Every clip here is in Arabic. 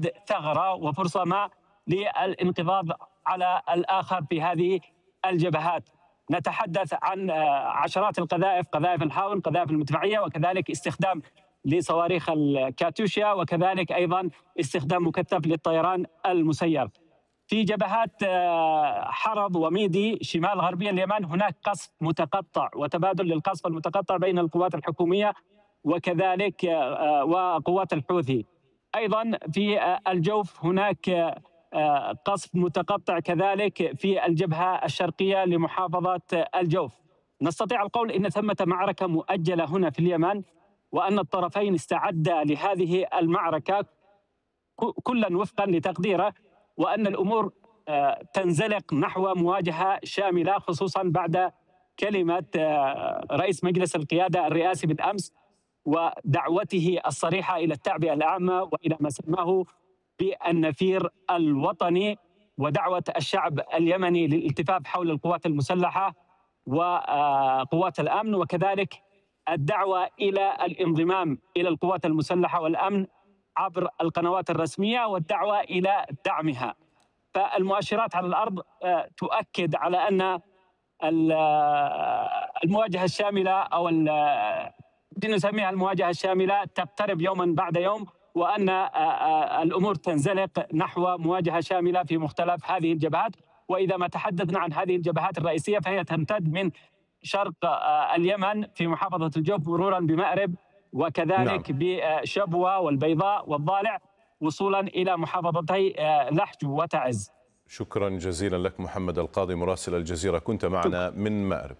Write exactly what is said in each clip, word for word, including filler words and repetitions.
إيجاد ثغرة وفرصة ما للانقضاض على الآخر في هذه الجبهات. نتحدث عن عشرات القذائف، قذائف الهاون، قذائف المدفعية، وكذلك استخدام لصواريخ الكاتوشيا، وكذلك أيضا استخدام مكثف للطيران المسير. في جبهات حرض وميدي شمال غربي اليمن هناك قصف متقطع وتبادل للقصف المتقطع بين القوات الحكومية وكذلك وقوات الحوثي. أيضا في الجوف هناك قصف متقطع كذلك في الجبهة الشرقية لمحافظة الجوف. نستطيع القول إن ثمة معركة مؤجلة هنا في اليمن، وأن الطرفين استعدا لهذه المعركة كلا وفقا لتقديره، وأن الأمور تنزلق نحو مواجهة شاملة، خصوصا بعد كلمة رئيس مجلس القيادة الرئاسي بالأمس ودعوته الصريحة إلى التعبئة العامة وإلى ما سماه بالنفير الوطني، ودعوة الشعب اليمني للالتفاف حول القوات المسلحة وقوات الأمن، وكذلك الدعوة إلى الانضمام إلى القوات المسلحة والأمن عبر القنوات الرسمية والدعوة إلى دعمها. فالمؤشرات على الأرض تؤكد على أن المواجهة الشاملة أو نسميها المواجهة الشاملة تقترب يوما بعد يوم، وأن الأمور تنزلق نحو مواجهة شاملة في مختلف هذه الجبهات. وإذا ما تحدثنا عن هذه الجبهات الرئيسية فهي تمتد من شرق اليمن في محافظة الجوف مرورا بمأرب، وكذلك نعم. بشبوة والبيضاء والضالع، وصولا إلى محافظتي لحج وتعز. شكرا جزيلا لك محمد القاضي مراسل الجزيرة، كنت معنا من مأرب.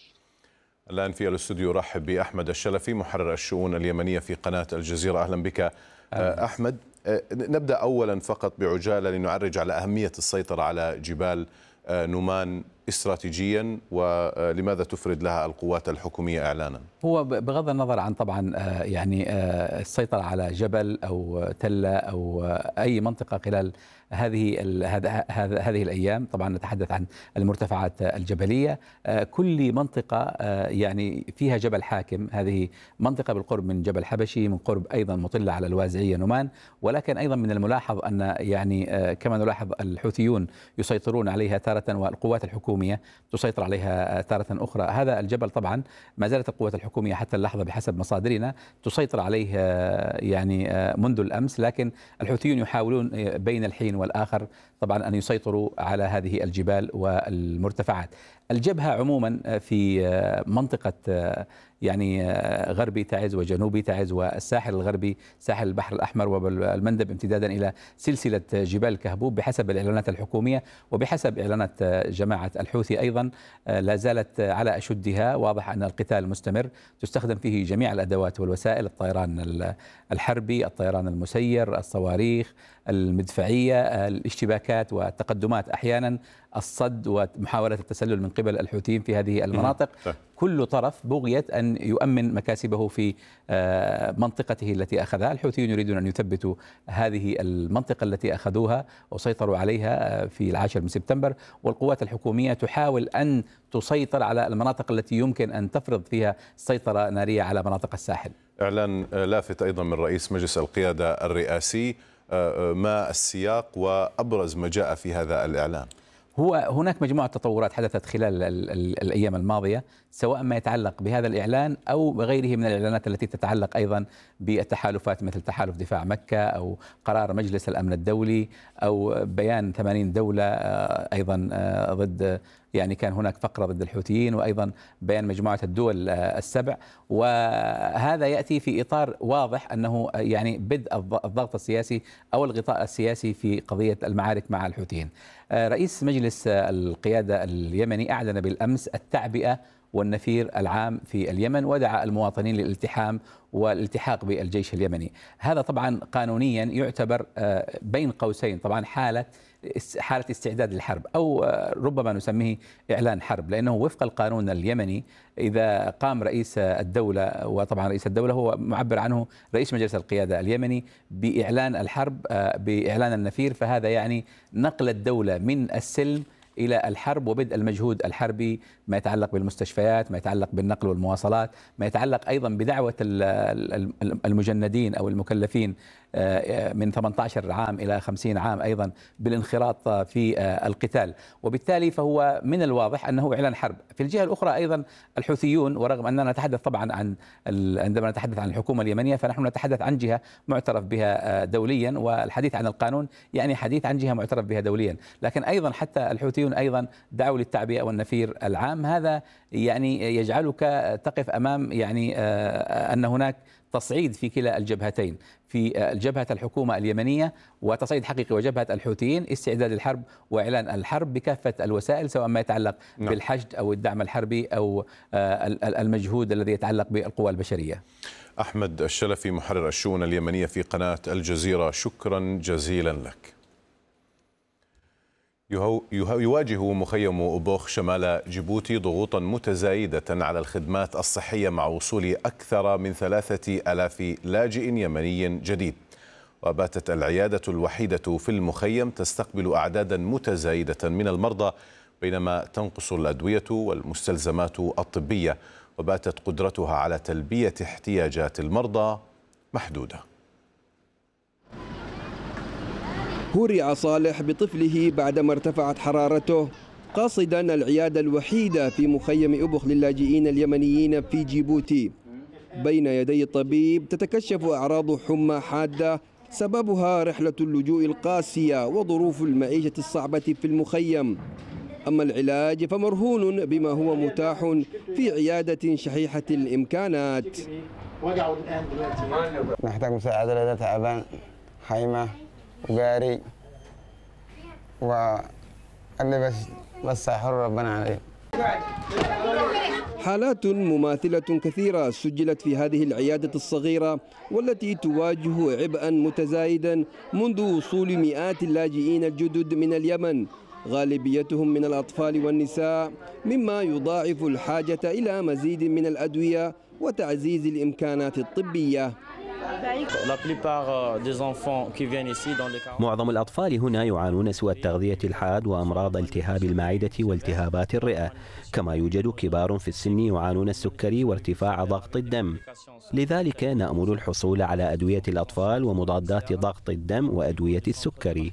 الآن في الاستوديو أرحب بأحمد الشلفي محرر الشؤون اليمنية في قناة الجزيرة. أهلا بك أحمد. نبدأ أولا فقط بعجالة لنعرج على أهمية السيطرة على جبال نومان استراتيجيا، ولماذا تفرد لها القوات الحكومية إعلانا؟ هو بغض النظر عن طبعا يعني السيطرة على جبل أو تلة أو أي منطقة خلال هذه هذه الأيام، طبعا نتحدث عن المرتفعات الجبلية. كل منطقة يعني فيها جبل حاكم، هذه منطقة بالقرب من جبل حبشي، من قرب أيضا مطلة على الوازعية نومان، ولكن أيضا من الملاحظ أن يعني كما نلاحظ الحوثيون يسيطرون عليها تارة والقوات الحكومية تسيطر عليها تارة أخرى. هذا الجبل طبعا ما زالت القوات الحكومية حتى اللحظة بحسب مصادرنا تسيطر عليه يعني منذ الأمس، لكن الحوثيون يحاولون بين الحين والآخر طبعا أن يسيطروا على هذه الجبال والمرتفعات. الجبهة عموما في منطقة يعني غربي تعز وجنوبي تعز والساحل الغربي ساحل البحر الأحمر والمندب امتدادا إلى سلسلة جبال كهبوب بحسب الإعلانات الحكومية وبحسب إعلانات جماعة الحوثي أيضا لا زالت على أشدها. واضح أن القتال مستمر، تستخدم فيه جميع الأدوات والوسائل، الطيران الحربي، الطيران المسير، الصواريخ، المدفعية، الاشتباكات والتقدمات، أحيانا الصد ومحاولة التسلل من قبل الحوثيين في هذه المناطق. كل طرف بغيت أن يؤمن مكاسبه في منطقته التي أخذها. الحوثيون يريدون أن يثبتوا هذه المنطقة التي أخذوها وسيطروا عليها في العاشر من سبتمبر، والقوات الحكومية تحاول أن تسيطر على المناطق التي يمكن أن تفرض فيها سيطرة نارية على مناطق الساحل. إعلان لافت أيضا من رئيس مجلس القيادة الرئاسي، ما السياق وأبرز ما جاء في هذا الإعلان؟ هو هناك مجموعة تطورات حدثت خلال ال ال الأيام الماضية، سواء ما يتعلق بهذا الإعلان أو بغيره من الإعلانات التي تتعلق أيضا بالتحالفات مثل تحالف دفاع مكة أو قرار مجلس الأمن الدولي أو بيان ثمانين دولة أيضا ضد يعني كان هناك فقرة ضد الحوثيين، وأيضا بيان مجموعة الدول السبع. وهذا يأتي في إطار واضح أنه يعني بدء الضغط السياسي أو الغطاء السياسي في قضية المعارك مع الحوثيين. رئيس مجلس القيادة اليمني أعلن بالأمس التعبئة والنفير العام في اليمن، ودعا المواطنين للالتحام والالتحاق بالجيش اليمني. هذا طبعا قانونيا يعتبر بين قوسين طبعا حالة حالة استعداد للحرب، أو ربما نسميه إعلان حرب، لأنه وفق القانون اليمني إذا قام رئيس الدولة، وطبعا رئيس الدولة هو معبر عنه رئيس مجلس القيادة اليمني، بإعلان الحرب بإعلان النفير، فهذا يعني نقل الدولة من السلم إلى الحرب وبدء المجهود الحربي، ما يتعلق بالمستشفيات، ما يتعلق بالنقل والمواصلات، ما يتعلق أيضا بدعوة المجندين أو المكلفين من ثمانية عشر عام إلى خمسين عام أيضا بالانخراط في القتال، وبالتالي فهو من الواضح أنه إعلان حرب. في الجهة الأخرى أيضا الحوثيون، ورغم أننا نتحدث طبعا عن عندما نتحدث عن الحكومة اليمنية فنحن نتحدث عن جهة معترف بها دوليا، والحديث عن القانون يعني حديث عن جهة معترف بها دوليا، لكن أيضا حتى الحوثيون أيضا دعوا للتعبئة والنفير العام. هذا يعني يجعلك تقف أمام يعني أن هناك تصعيد في كلا الجبهتين، في جبهة الحكومة اليمنية وتصعيد حقيقي، وجبهة الحوثيين استعداد الحرب وإعلان الحرب بكافة الوسائل، سواء ما يتعلق نعم. بالحشد أو الدعم الحربي أو المجهود الذي يتعلق بالقوى البشرية. أحمد الشلفي محرر الشؤون اليمنية في قناة الجزيرة، شكرا جزيلا لك. يواجه مخيم أبوخ شمال جيبوتي ضغوطا متزايدة على الخدمات الصحية مع وصول أكثر من ثلاثة آلاف لاجئ يمني جديد، وباتت العيادة الوحيدة في المخيم تستقبل أعدادا متزايدة من المرضى، بينما تنقص الأدوية والمستلزمات الطبية، وباتت قدرتها على تلبية احتياجات المرضى محدودة. هورع صالح بطفله بعدما ارتفعت حرارته قاصدا العيادة الوحيدة في مخيم أبوخ للاجئين اليمنيين في جيبوتي. بين يدي الطبيب تتكشف أعراض حمى حادة سببها رحلة اللجوء القاسية وظروف المعيشة الصعبة في المخيم. أما العلاج فمرهون بما هو متاح في عيادة شحيحة الإمكانات. نحتاج مساعدة لدى تعبان، خيمة وقاري واللي بس بس يحر ربنا عليه. حالات مماثلة كثيرة سجلت في هذه العيادة الصغيرة، والتي تواجه عبئا متزايدا منذ وصول مئات اللاجئين الجدد من اليمن، غالبيتهم من الأطفال والنساء، مما يضاعف الحاجة إلى مزيد من الأدوية وتعزيز الإمكانات الطبية. معظم الأطفال هنا يعانون سوء التغذية الحاد وأمراض التهاب المعدة والتهابات الرئة، كما يوجد كبار في السن يعانون السكري وارتفاع ضغط الدم. لذلك نأمل الحصول على أدوية الأطفال ومضادات ضغط الدم وأدوية السكري.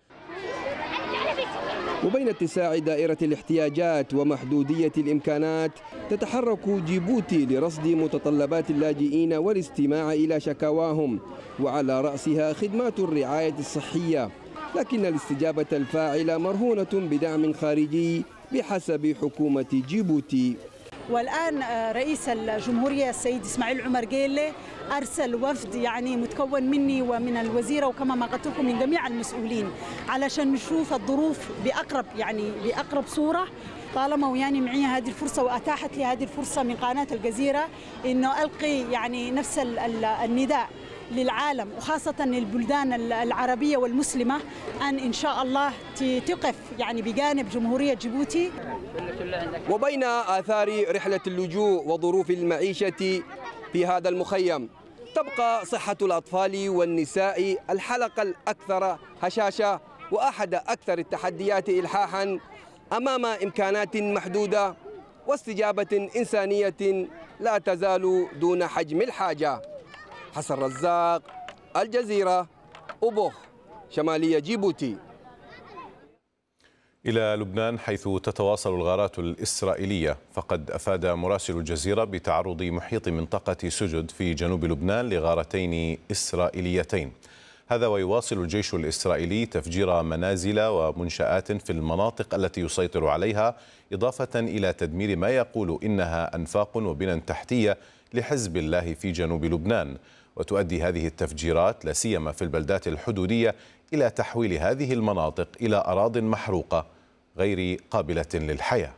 وبين اتساع دائرة الاحتياجات ومحدودية الإمكانات، تتحرك جيبوتي لرصد متطلبات اللاجئين والاستماع إلى شكاواهم، وعلى رأسها خدمات الرعاية الصحية، لكن الاستجابة الفاعلة مرهونة بدعم خارجي بحسب حكومة جيبوتي. والآن رئيس الجمهورية السيد إسماعيل عمر جيلة أرسل وفد يعني متكون مني ومن الوزيرة وكما ما قلت لكم من جميع المسؤولين، علشان نشوف الظروف بأقرب يعني بأقرب صورة. طالما وياني معي هذه الفرصة وأتاحت لي هذه الفرصة من قناة الجزيرة إنه ألقي يعني نفس النداء للعالم وخاصة البلدان العربية والمسلمة أن إن شاء الله تقف يعني بجانب جمهورية جيبوتي. وبين آثار رحلة اللجوء وظروف المعيشة في هذا المخيم، تبقى صحة الأطفال والنساء الحلقة الأكثر هشاشة وأحد أكثر التحديات إلحاحا أمام إمكانات محدودة واستجابة إنسانية لا تزال دون حجم الحاجة. حسن رزاق، الجزيرة، أبوخ، شمالية جيبوتي. إلى لبنان، حيث تتواصل الغارات الإسرائيلية، فقد أفاد مراسل الجزيرة بتعرض محيط منطقة سجد في جنوب لبنان لغارتين إسرائيليتين. هذا ويواصل الجيش الإسرائيلي تفجير منازل ومنشآت في المناطق التي يسيطر عليها، إضافة إلى تدمير ما يقول إنها أنفاق وبنى تحتية لحزب الله في جنوب لبنان. وتؤدي هذه التفجيرات لا سيما في البلدات الحدودية إلى تحويل هذه المناطق إلى أراضٍ محروقة غير قابلة للحياة.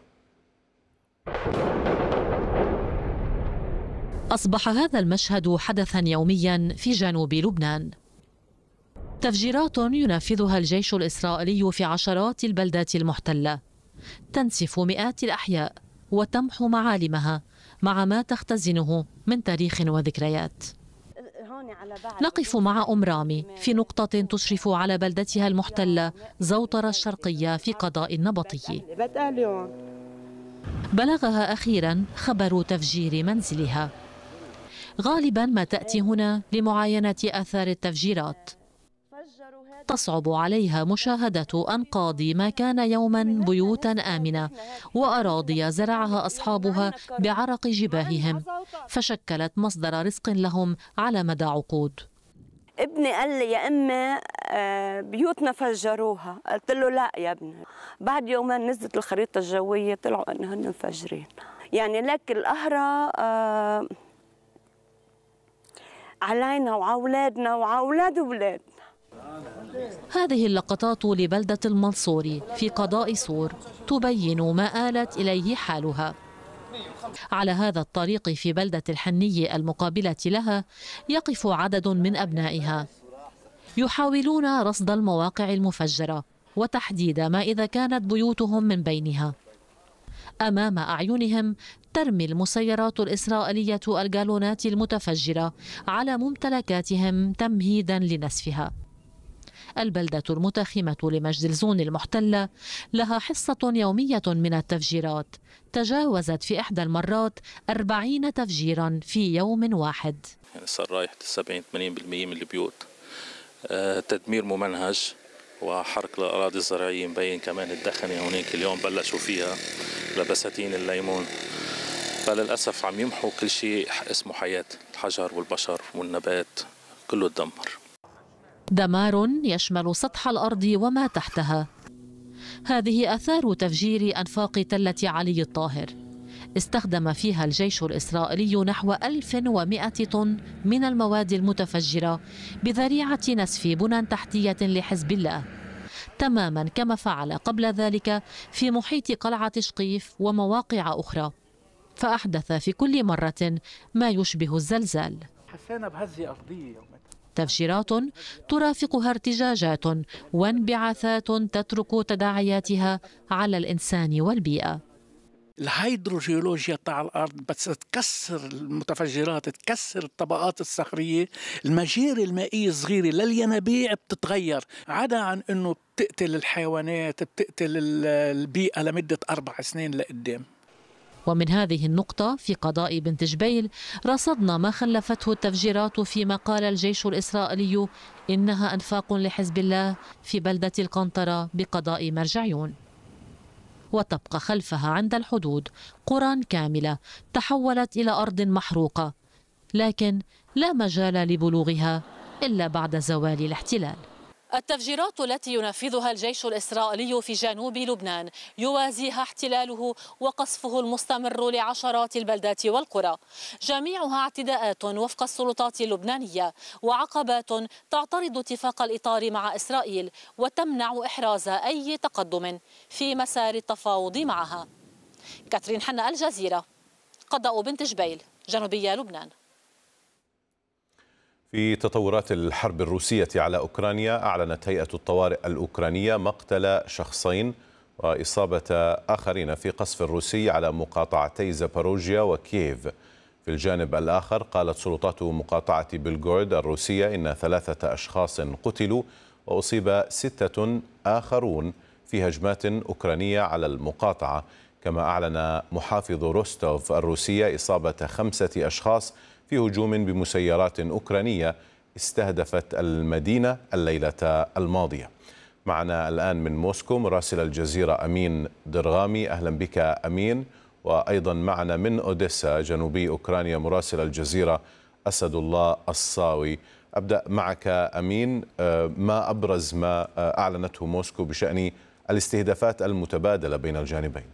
أصبح هذا المشهد حدثا يوميا في جنوب لبنان. تفجيرات ينفذها الجيش الإسرائيلي في عشرات البلدات المحتلة، تنسف مئات الأحياء وتمحو معالمها مع ما تختزنه من تاريخ وذكريات. نقف مع أم رامي في نقطة تشرف على بلدتها المحتلة زوطرة الشرقية في قضاء النبطي. بلغها أخيرا خبر تفجير منزلها. غالبا ما تأتي هنا لمعاينة آثار التفجيرات. تصعب عليها مشاهدة أنقاض ما كان يوما بيوتا آمنة وأراضي زرعها أصحابها بعرق جباههم، فشكلت مصدر رزق لهم على مدى عقود. ابني قال لي يا أمي بيوتنا فجروها، قلت له لا يا ابني. بعد يومين نزلت الخريطة الجوية طلعوا أنهن مفجرين. يعني لك القهرة علينا وعلى أولادنا وعلى أولاد أولادنا. هذه اللقطات لبلدة المنصوري في قضاء صور تبين ما آلت إليه حالها. على هذا الطريق في بلدة الحنية المقابلة لها يقف عدد من أبنائها يحاولون رصد المواقع المفجرة وتحديد ما إذا كانت بيوتهم من بينها. أمام أعينهم ترمي المسيرات الإسرائيلية الجالونات المتفجرة على ممتلكاتهم تمهيدا لنسفها. البلدة المتخمة لمجدلزون المحتلة لها حصة يومية من التفجيرات، تجاوزت في إحدى المرات أربعين تفجيرا في يوم واحد. يعني صار رايح سبعين ثمانين بالمئة من البيوت. آه تدمير ممنهج وحرق الأراضي الزراعية، مبين كمان الدخنة هونيك اليوم بلشوا فيها لبساتين الليمون. فللأسف عم يمحوا كل شيء اسمه حياة، الحجر والبشر والنبات كله تدمر. دمار يشمل سطح الأرض وما تحتها. هذه آثار تفجير أنفاق تلة علي الطاهر. استخدم فيها الجيش الإسرائيلي نحو ألف ومئة طن من المواد المتفجرة بذريعة نسف بنى تحتية لحزب الله، تماما كما فعل قبل ذلك في محيط قلعة شقيف ومواقع أخرى، فأحدث في كل مرة ما يشبه الزلزال. حسينا بهزة أرضية. تفجيرات ترافقها ارتجاجات وانبعاثات تترك تداعياتها على الإنسان والبيئة. الهيدروجيولوجيا تاع الأرض بس تكسر المتفجرات، تكسر الطبقات الصخرية، المجاري المائية الصغيرة للينابيع بتتغير، عدا عن أنه بتقتل الحيوانات، بتقتل البيئة لمدة أربع سنين لقدام. ومن هذه النقطة في قضاء بنت جبيل رصدنا ما خلفته التفجيرات فيما قال الجيش الإسرائيلي إنها أنفاق لحزب الله في بلدة القنطرة بقضاء مرجعيون. وتبقى خلفها عند الحدود قرى كاملة تحولت إلى أرض محروقة، لكن لا مجال لبلوغها إلا بعد زوال الاحتلال. التفجيرات التي ينفذها الجيش الإسرائيلي في جنوب لبنان يوازيها احتلاله وقصفه المستمر لعشرات البلدات والقرى، جميعها اعتداءات وفق السلطات اللبنانية وعقبات تعترض اتفاق الإطار مع إسرائيل وتمنع إحراز أي تقدم في مسار التفاوض معها. كاترين حنا، الجزيرة، قضاء بنت جبيل، جنوبية لبنان. في تطورات الحرب الروسية على أوكرانيا، أعلنت هيئة الطوارئ الأوكرانية مقتل شخصين وإصابة آخرين في قصف روسي على مقاطعتي زاباروجيا وكييف. في الجانب الآخر قالت سلطات مقاطعة بلغورود الروسية إن ثلاثة أشخاص قتلوا وأصيب ستة آخرون في هجمات أوكرانية على المقاطعة. كما أعلن محافظ روستوف الروسية إصابة خمسة أشخاص في هجوم بمسيرات أوكرانية استهدفت المدينة الليلة الماضية. معنا الآن من موسكو مراسل الجزيرة أمين درغامي. أهلا بك أمين. وأيضا معنا من أوديسا جنوبي أوكرانيا مراسل الجزيرة أسد الله الصاوي. أبدأ معك أمين، ما أبرز ما أعلنته موسكو بشأن الاستهدافات المتبادلة بين الجانبين؟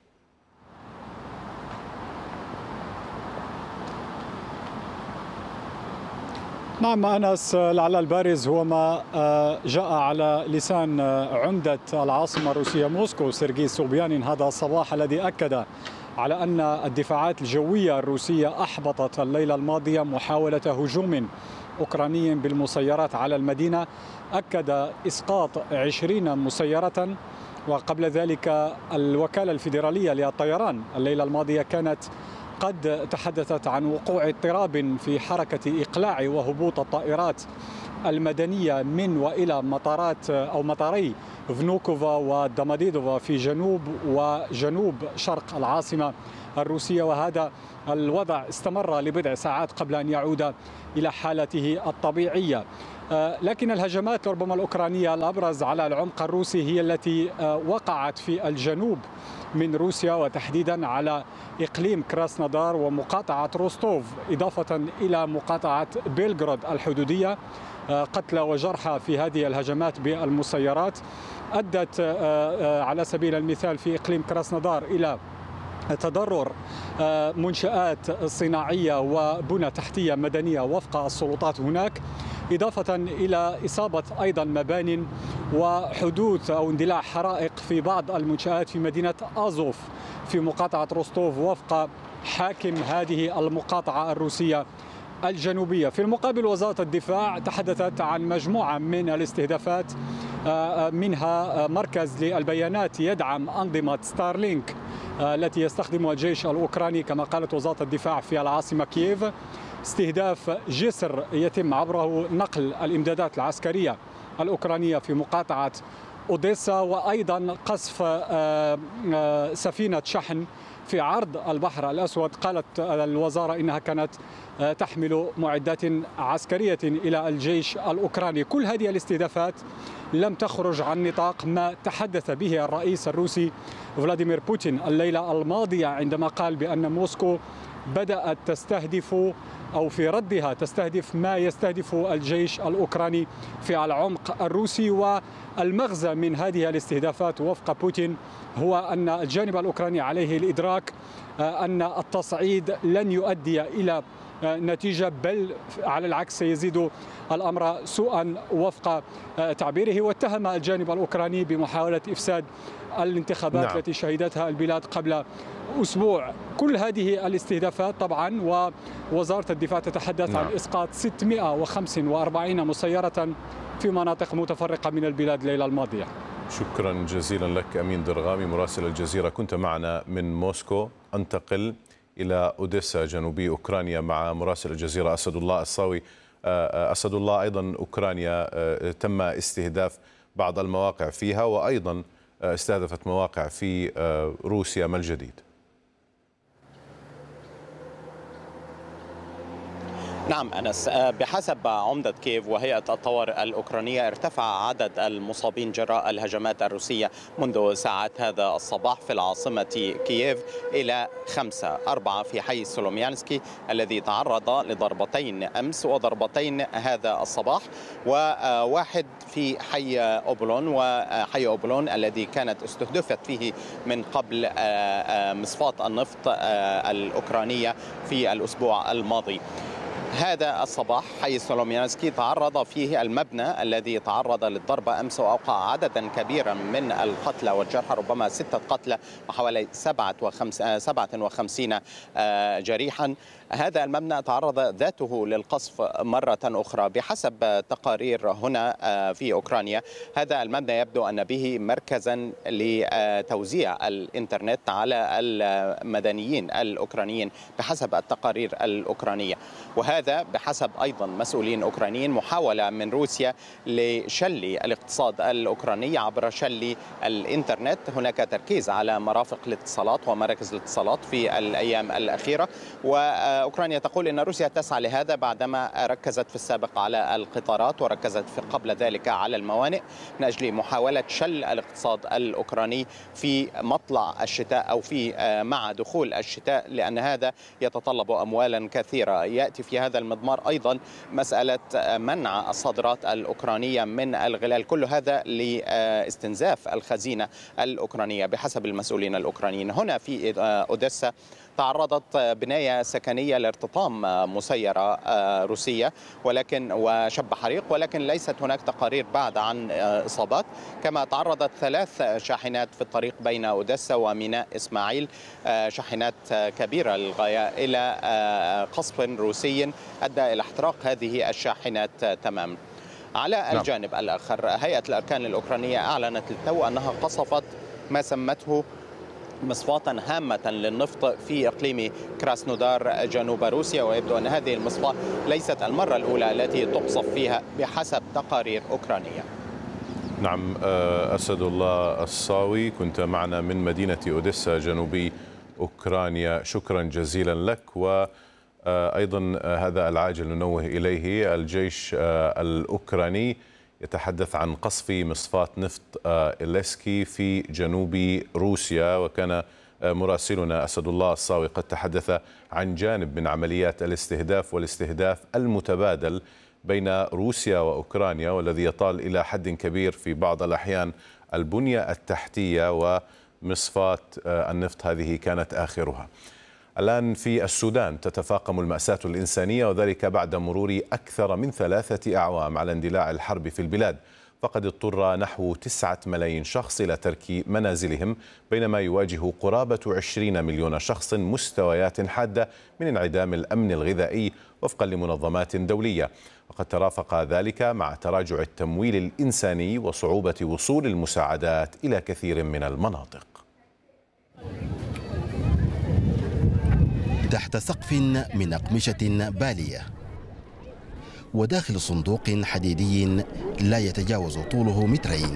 نعم أنس، لعل البارز هو ما جاء على لسان عمدة العاصمة الروسية موسكو سيرجي سوبيانين هذا الصباح، الذي أكد على أن الدفاعات الجوية الروسية أحبطت الليلة الماضية محاولة هجوم أوكراني بالمسيرات على المدينة. أكد إسقاط عشرين مسيرة، وقبل ذلك الوكالة الفيدرالية للطيران الليلة الماضية كانت قد تحدثت عن وقوع اضطراب في حركة إقلاع وهبوط الطائرات المدنية من وإلى مطارات أو مطاري فنوكوفا ودماديدوفا في جنوب وجنوب شرق العاصمة الروسية، وهذا الوضع استمر لبضع ساعات قبل أن يعود إلى حالته الطبيعية. لكن الهجمات ربما الأوكرانية الأبرز على العمق الروسي هي التي وقعت في الجنوب من روسيا، وتحديدا على إقليم كراسنودار ومقاطعة روستوف، إضافة إلى مقاطعة بيلغراد الحدودية. قتلى وجرحى في هذه الهجمات بالمسيرات أدت على سبيل المثال في إقليم كراسنودار إلى تضرر منشآت صناعية وبنى تحتية مدنية وفق السلطات هناك، إضافة إلى إصابة أيضا مبان وحدوث أو اندلاع حرائق في بعض المنشآت في مدينة أزوف في مقاطعة روستوف وفق حاكم هذه المقاطعة الروسية الجنوبية. في المقابل وزارة الدفاع تحدثت عن مجموعة من الاستهدافات، منها مركز للبيانات يدعم أنظمة ستارلينك التي يستخدمها الجيش الأوكراني كما قالت وزارة الدفاع في العاصمة كييف، استهداف جسر يتم عبره نقل الإمدادات العسكرية الأوكرانية في مقاطعة أوديسا، وأيضا قصف سفينة شحن في عرض البحر الأسود. قالت الوزارة إنها كانت تحمل معدات عسكرية إلى الجيش الأوكراني. كل هذه الاستهدافات لم تخرج عن نطاق ما تحدث به الرئيس الروسي فلاديمير بوتين الليلة الماضية عندما قال بأن موسكو بدأت تستهدف أو في ردها تستهدف ما يستهدف الجيش الأوكراني في العمق الروسي. والمغزى من هذه الاستهدافات وفق بوتين هو أن الجانب الأوكراني عليه الإدراك أن التصعيد لن يؤدي إلى نتيجة، بل على العكس سيزيد الأمر سوءا وفق تعبيره. واتهم الجانب الأوكراني بمحاولة إفساد الانتخابات نعم. التي شهدتها البلاد قبل أسبوع. كل هذه الاستهدافات طبعا، ووزارة الدفاع تتحدث نعم. عن إسقاط ستمائة وخمسة وأربعين مسيرة في مناطق متفرقة من البلاد الليلة الماضية. شكرا جزيلا لك أمين درغامي مراسل الجزيرة، كنت معنا من موسكو. أنتقل إلى أوديسا جنوبي أوكرانيا مع مراسل الجزيرة أسد الله الصاوي. أسد الله، أيضا أوكرانيا تم استهداف بعض المواقع فيها، وأيضا استهدفت مواقع في روسيا، ما الجديد؟ نعم أنس، بحسب عمدة كييف وهيئة الطوارئ الأوكرانية ارتفع عدد المصابين جراء الهجمات الروسية منذ ساعات هذا الصباح في العاصمة كييف إلى خمسة، أربعة في حي سولوميانسكي الذي تعرض لضربتين أمس وضربتين هذا الصباح، وواحد في حي أوبولون، وحي أوبولون الذي كانت استهدفت فيه من قبل مصفاة النفط الأوكرانية في الأسبوع الماضي. هذا الصباح حي سولوميانسكي تعرض فيه المبنى الذي تعرض للضربة أمس وأوقع عددا كبيرا من القتلى والجرحى، ربما ستة قتلى وحوالي سبعة وخمسين جريحا. هذا المبنى تعرض ذاته للقصف مرة أخرى. بحسب تقارير هنا في أوكرانيا هذا المبنى يبدو أن به مركزا لتوزيع الإنترنت على المدنيين الأوكرانيين بحسب التقارير الأوكرانية، وهذا بحسب أيضا مسؤولين أوكرانيين محاولة من روسيا لشل الاقتصاد الأوكراني عبر شل الإنترنت. هناك تركيز على مرافق الاتصالات ومراكز الاتصالات في الأيام الأخيرة، وأوكرانيا تقول أن روسيا تسعى لهذا بعدما ركزت في السابق على القطارات وركزت في قبل ذلك على الموانئ من أجل محاولة شل الاقتصاد الأوكراني في مطلع الشتاء أو في مع دخول الشتاء، لأن هذا يتطلب أموالا كثيرة. يأتي في هذا المضمار أيضا مسألة منع الصادرات الأوكرانية من الغلال، كل هذا لاستنزاف الخزينة الأوكرانية بحسب المسؤولين الأوكرانيين. هنا في أوديسا تعرضت بناية سكنية لارتطام مسيرة روسية ولكن وشب حريق، ولكن ليست هناك تقارير بعد عن إصابات. كما تعرضت ثلاث شاحنات في الطريق بين أوديسا وميناء إسماعيل، شاحنات كبيرة للغاية، إلى قصف روسي أدى إلى احتراق هذه الشاحنات تماما. على الجانب الآخر هيئة الأركان الأوكرانية أعلنت للتو أنها قصفت ما سمته مصفاة هامة للنفط في إقليم كراسنودار جنوب روسيا، ويبدو أن هذه المصفاة ليست المرة الأولى التي تقصف فيها بحسب تقارير أوكرانية. نعم، أسد الله الصاوي كنت معنا من مدينة أوديسا جنوبي أوكرانيا، شكرا جزيلا لك. وأيضا هذا العاجل ننوه إليه، الجيش الأوكراني يتحدث عن قصف مصفاة نفط إليسكي في جنوب روسيا، وكان مراسلنا أسد الله الصاوي قد تحدث عن جانب من عمليات الاستهداف والاستهداف المتبادل بين روسيا وأوكرانيا، والذي يطال إلى حد كبير في بعض الأحيان البنية التحتية، ومصفاة النفط هذه كانت آخرها. الآن في السودان تتفاقم المأساة الإنسانية، وذلك بعد مرور أكثر من ثلاثة أعوام على اندلاع الحرب في البلاد، فقد اضطر نحو تسعة ملايين شخص إلى ترك منازلهم، بينما يواجه قرابة عشرين مليون شخص مستويات حادة من انعدام الأمن الغذائي وفقا لمنظمات دولية. وقد ترافق ذلك مع تراجع التمويل الإنساني وصعوبة وصول المساعدات إلى كثير من المناطق. تحت سقف من أقمشة بالية وداخل صندوق حديدي لا يتجاوز طوله مترين،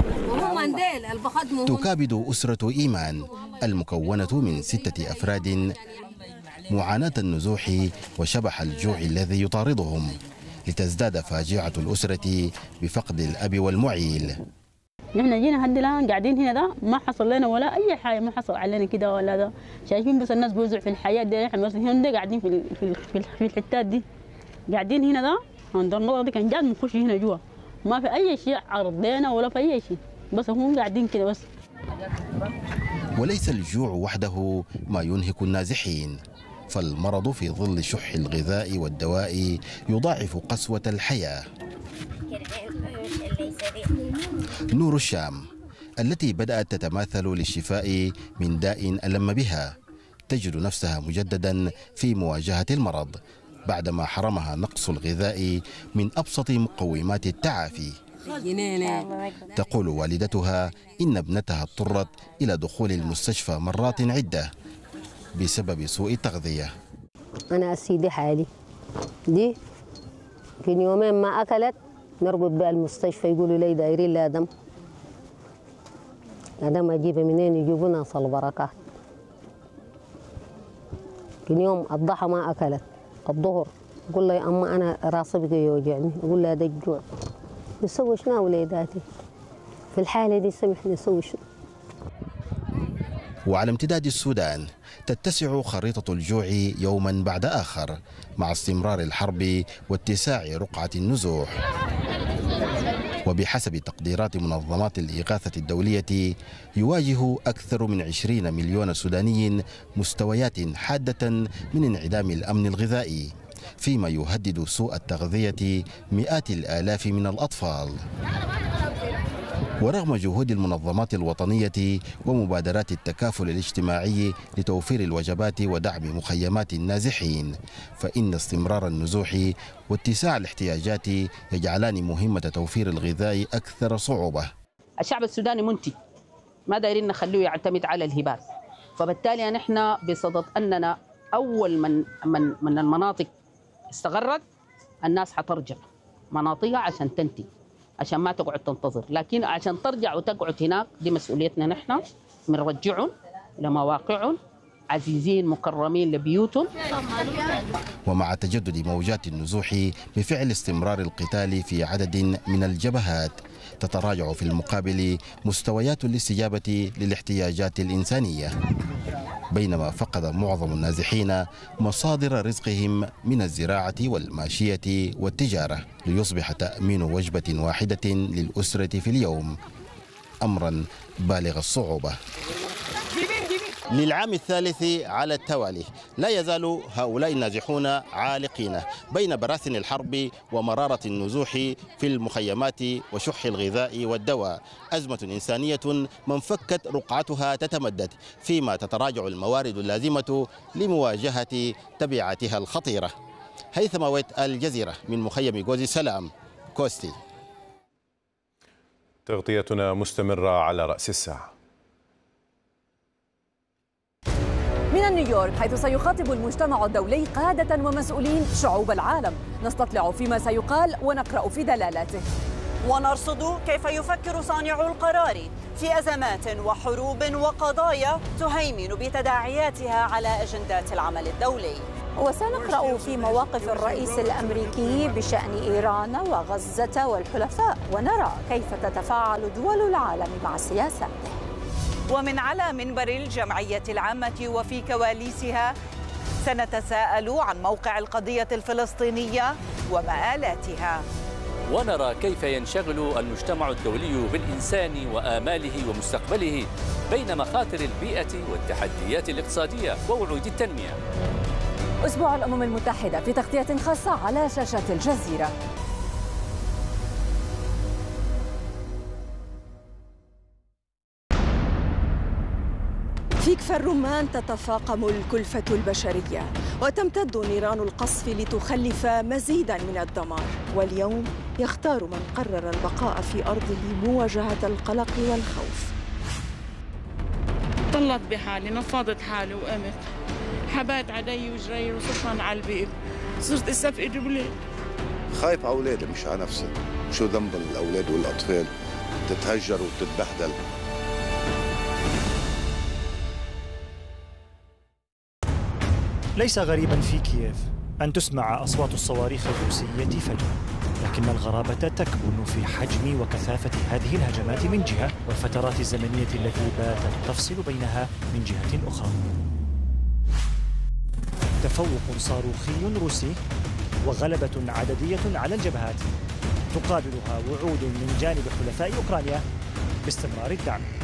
تكابد أسرة إيمان المكونة من ستة أفراد معاناة النزوح وشبح الجوع الذي يطاردهم، لتزداد فاجعة الأسرة بفقد الأب والمعيل. نحن جينا هدي الآن قاعدين هنا، ده ما حصل لنا ولا أي حاجة، ما حصل علينا كده ولا ده، شايفين بس الناس بيوزعوا في الحياة دي، احنا بس هنا قاعدين في في في الحتات دي، قاعدين هنا ده عند النقطة دي، كان جاد بنخش هنا جوا، ما في أي شيء عرضنا ولا في أي شيء، بس هم قاعدين كده بس. وليس الجوع وحده ما ينهك النازحين، فالمرض في ظل شح الغذاء والدواء يضاعف قسوة الحياة. نور الشام التي بدأت تتماثل للشفاء من داء ألم بها، تجد نفسها مجددا في مواجهة المرض بعدما حرمها نقص الغذاء من أبسط مقومات التعافي. تقول والدتها إن ابنتها اضطرت إلى دخول المستشفى مرات عدة بسبب سوء التغذية. أنا أسيدي حالي دي في يومين ما أكلت، نربط بها المستشفى، يقولوا لي دايرين لها دم. دم أجيبها منين؟ يجيبونا صل بركات. في يوم الضحى ما أكلت، الظهر أقول لها أما أنا راسي بقى يوجعني، أقول لها ده الجوع. نسوي شنو وليداتي؟ في الحالة دي سمحني نسوي شنو؟ وعلى امتداد السودان تتسع خريطة الجوع يوما بعد آخر مع استمرار الحرب واتساع رقعة النزوح. وبحسب تقديرات منظمات الإغاثة الدولية يواجه أكثر من عشرين مليون سوداني مستويات حادة من انعدام الأمن الغذائي، فيما يهدد سوء التغذية مئات الآلاف من الأطفال. ورغم جهود المنظمات الوطنية ومبادرات التكافل الاجتماعي لتوفير الوجبات ودعم مخيمات النازحين، فإن استمرار النزوح واتساع الاحتياجات يجعلان مهمة توفير الغذاء أكثر صعوبة. الشعب السوداني منتج، ما دايرين نخليه يعتمد على الهبات، فبالتالي نحن بصدد أننا أول من من من المناطق استغرت الناس حترجع مناطقها عشان تنتج، عشان ما تقعد تنتظر، لكن عشان ترجع وتقعد هناك دي مسؤوليتنا نحن، بنرجعهم لمواقعهم عزيزين مكرمين لبيوتهم. ومع تجدد موجات النزوح بفعل استمرار القتال في عدد من الجبهات، تتراجع في المقابل مستويات الاستجابة للاحتياجات الإنسانية، بينما فقد معظم النازحين مصادر رزقهم من الزراعة والماشية والتجارة، ليصبح تأمين وجبة واحدة للأسرة في اليوم أمرا بالغ الصعوبة. للعام الثالث على التوالي لا يزال هؤلاء النازحون عالقين بين براثن الحرب ومرارة النزوح في المخيمات وشح الغذاء والدواء، أزمة إنسانية من فكت رقعتها تتمدد، فيما تتراجع الموارد اللازمة لمواجهة تبعاتها الخطيرة. هيثم ويت، الجزيرة، من مخيم جوزي السلام، كوستي. تغطيتنا مستمرة على رأس الساعة. نيويورك، حيث سيخاطب المجتمع الدولي قادة ومسؤولين شعوب العالم. نستطلع فيما سيقال ونقرأ في دلالاته، ونرصد كيف يفكر صانعو القرار في أزمات وحروب وقضايا تهيمن بتداعياتها على أجندات العمل الدولي. وسنقرأ في مواقف الرئيس الأمريكي بشأن إيران وغزة والحلفاء، ونرى كيف تتفاعل دول العالم مع سياساته. ومن على منبر الجمعية العامة وفي كواليسها سنتساءل عن موقع القضية الفلسطينية ومآلاتها، ونرى كيف ينشغل المجتمع الدولي بالإنسان وآماله ومستقبله بين مخاطر البيئة والتحديات الاقتصادية ووعود التنمية. أسبوع الأمم المتحدة في تغطية خاصة على شاشة الجزيرة. في كفر الرمان تتفاقم الكلفة البشرية وتمتد نيران القصف لتخلف مزيدا من الدمار، واليوم يختار من قرر البقاء في أرضه مواجهة القلق والخوف. طلت بحالي، نفضت حالي وقمت، حبات علي وجري وصفن على البيت، صرت استفقد بلاد. خايف على أولادي مش على نفسي، شو ذنب الأولاد والأطفال تتهجر وتتبهدل. ليس غريبا في كييف أن تسمع أصوات الصواريخ الروسية فجأة، لكن الغرابة تكمن في حجم وكثافة هذه الهجمات من جهة، والفترات الزمنية التي باتت تفصل بينها من جهة أخرى. تفوق صاروخي روسي وغلبة عددية على الجبهات تقابلها وعود من جانب حلفاء أوكرانيا باستمرار الدعم.